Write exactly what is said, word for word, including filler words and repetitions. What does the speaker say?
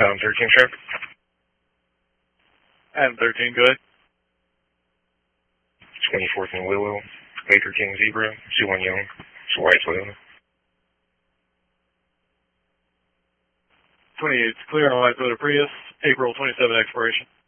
Adam thirteen, sir. Adam thirteen, go ahead. twenty-fourth and Willow, Baker King Zebra, two one Young, it's a white Toyota. twenty-eight, clear on white Toyota Prius, April twenty-seventh expiration.